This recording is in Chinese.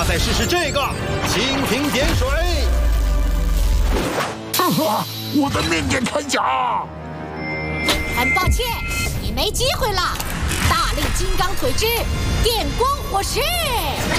再试试这个蜻蜓点水。 我的面点铠甲！ 很抱歉，你没机会了。大力金刚腿之电光火石。